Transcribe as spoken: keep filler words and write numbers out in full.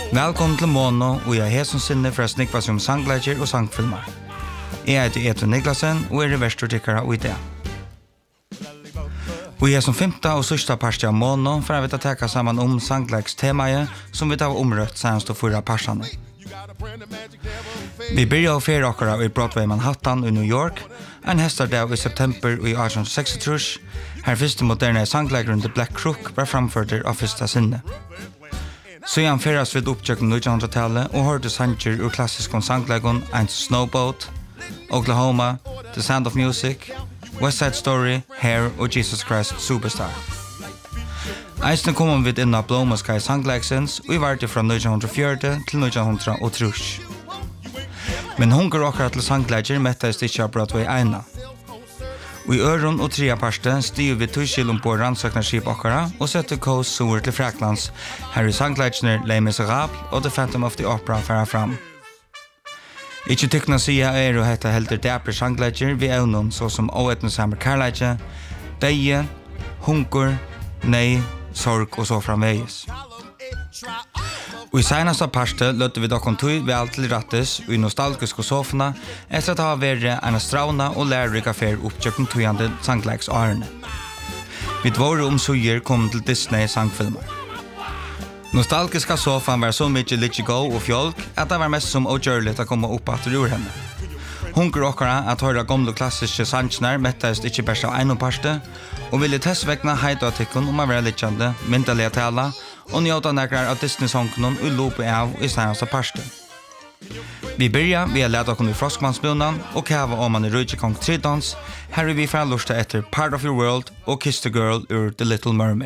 Velkommen til Mono, og jeg er som sinne for å snikva som sangleger og sangfilmer. Jeg heter Eto Niklasen, og er reverstortikkere og idé. Vi er som femte og sørste parste av Mono, for jeg vil ta sammen om sanglegs temaet, som vi tar omrødt senest og fyra parsene. Vi begynner å fere okkara i Broadway Manhattan i New York, en hestardeg i september i arton seksogtrýss, her første moderne sanglegeren The Black Crook var framført av første sinne. Så han feras vid opptjøkken nittenhundratallet og hørte sanger ur klassisk sanglegon And Snowboat, Oklahoma, The Sound of Music, West Side Story, Hair og Jesus Christ Superstar. Eisne kom vi inn av Blå Sky sanglegsens og vi var det fra nittenhundrafjøruti til nittenhundraåttitrýss. Men hunger akkurat til sangleger mettast ikke av Broadway ena. Og i øron og trea parste stiger vi to kilom på rannsøknarskip okkara og setter kås sur til Fraklands, her i sangleggene Les Miserables og The Phantom of the Opera færa fram. Ikke tykkna sida er å hette helder dæper sanglegger vi evnen såsom oetnesamer karlægge, deie, hunker, nei, sorg og så framvegis. Og i senaste parste løtte vi dokken tøy ved alt til rattes og i nostalgiske sofene etter at det har vært en strauna og lærerik affær opptjøkken tøyande sanglegsårene. Vi våre omsuger kom til Disney sangfilmer. Nostalgiska sofan var så mykje litt go og fjolk at det var mest som ogjørligt å komme opp at ur henne. Hunker okkara at høyra gamle klassiske sangsner mettast ikkje bæst av ein parste og ville tessvekna heidoatikken om å være littjande, myndelige tala og njóta nekrar av Disney-songen og lope av i seneste parste. Vi byrja vi har lært okkur i Froskmannsbunan og kava om man i Rujje Kong Tridons, her er vi fra lusta etter Part of Your World og Kiss the Girl ur The Little Mermaid.